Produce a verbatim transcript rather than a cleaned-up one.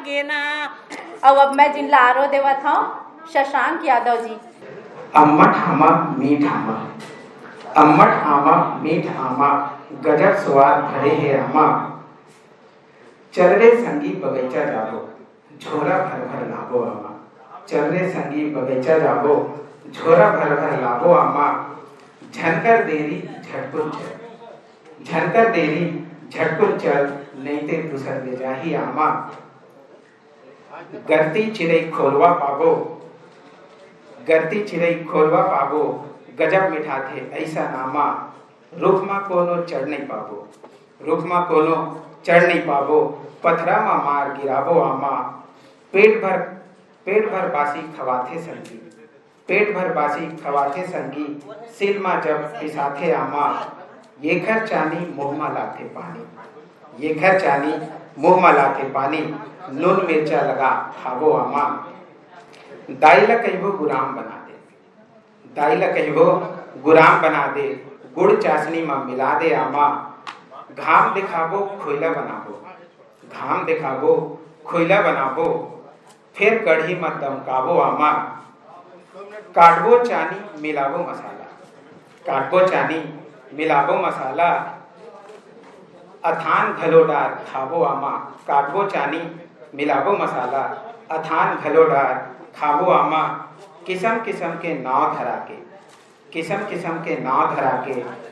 लागे ना। और अब मैं जिन लारो देवत हूँ शशांक यादव जी। अम्मट आमा मीठ आमा, अम्मट आमा मीठ आमा, गजब स्वाद भरे है आमा। चल रे संगी बगीचा जाबो, झोरा भर भर लाबो आमा। चल रे संगी बगीचा जाबो, झोरा भर भर लाबो आमा। झनकर देरी झटकुल चल, झनकर देरी झटकुल चल, नहीं ते दूसर ले जाही आमा। गरती चिड़ै खोलवा पाबो, गरती चिड़ै खोलवा पाबो, गजब मिठा थे ऐसा नामा। रुख मा कोनो चढ़ नहीं पाबो, रुख मा कोनो चढ़ नहीं पाबो, पथरा मा मार गिराबो आमा। पेट भर पेट भर बासी खवाथे संगी, पेट भर बासी खवाथे संगी, सिल मा जब पिसाथे आमा। ये घर चानी मुँह मा लाथे पानी, ये घर चानी मुँह मा लाथे पानी, नून मिर्चा लगा खाबो आमा। दाई ला कहिबो गुराम बना दे, दाई ला कहिबो गुराम बना दे, गुड़ चाशनी में मिला दे आमा। घाम दिखाबो खोइला बनाबो, घाम दिखाबो खोइला बनाबो, फिर कढ़ी में दमकाबो आमा। काटबो चानी मिलाबो मसाला, काटबो चानी मिलाबो मसाला, अथान घलो डार खाबो आमा। काटबो चानी मिलाबो मसाला, अथान घलो डार खाबो आमा। किस्म किस्म के नाव धरा के, किस्म किस्म के नाव धरा के